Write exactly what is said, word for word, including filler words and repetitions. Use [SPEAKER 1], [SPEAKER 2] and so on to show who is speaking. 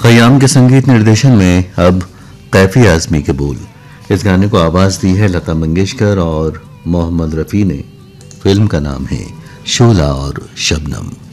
[SPEAKER 1] खयाम के संगीत निर्देशन में अब कैफी आजमी के बोल। इस गाने को आवाज दी है लता मंगेशकर और मोहम्मद रफ़ी ने। फिल्म का नाम है शोला और शबनम।